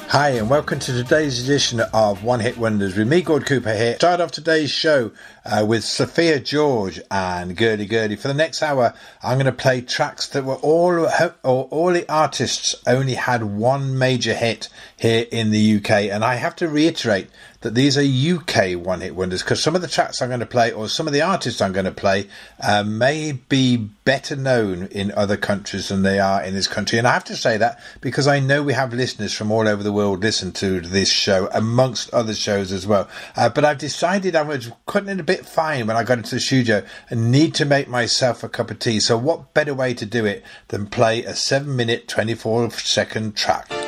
Hi and welcome to today's edition of One Hit Wonders with me, Gord Cooper here. Start off today's show with Sophia George and Gurdy Gurdy. For the next hour, I'm going to play tracks that were all the artists only had one major hit here in the UK. And I have to reiterate that these are UK One Hit Wonders, because some of the tracks I'm going to play, or some of the artists I'm going to play, may be better known in other countries than they are in this country. And I have to say that because I know we have listeners from all over the world listen to this show, amongst other shows as well. But I've decided I was cutting it a bit fine when I got into the studio and need to make myself a cup of tea. So what better way to do it than play a 7-minute, 24-second track?